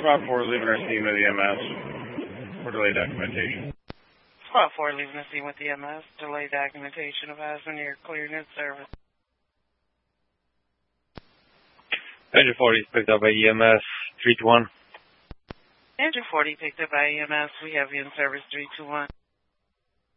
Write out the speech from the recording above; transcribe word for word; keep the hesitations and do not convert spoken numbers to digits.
Squad four leaving our scene with the M S for delayed documentation. Squad four leaving the scene with the M S. Delayed documentation of as when you're clearing in service. Engine forty picked up by E M S three two one. Engine forty picked up by E M S. We have you in service three two one.